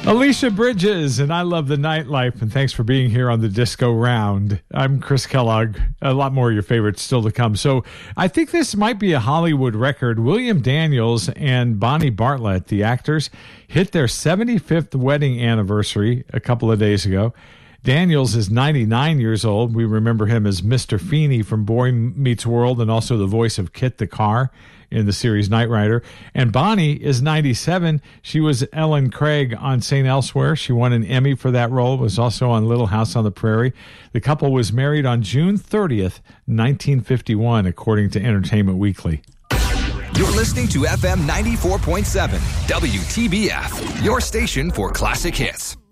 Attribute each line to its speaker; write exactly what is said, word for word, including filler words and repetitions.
Speaker 1: Alicia Bridges, and I love the nightlife, and thanks for being here on the Disco Round. I'm Chris Kellogg. A lot more of your favorites still to come. So I think this might be a Hollywood record. William Daniels and Bonnie Bartlett, the actors, hit their seventy-fifth wedding anniversary a couple of days ago. Daniels is ninety-nine years old. We remember him as Mister Feeney from Boy Meets World and also the voice of Kit the Car in the series Knight Rider. And Bonnie is ninety-seven. She was Ellen Craig on Saint Elsewhere. She won an Emmy for that role, was also on Little House on the Prairie. The couple was married on June thirtieth, nineteen fifty-one, according to Entertainment Weekly.
Speaker 2: You're listening to F M ninety-four point seven, W T B F, your station for classic hits.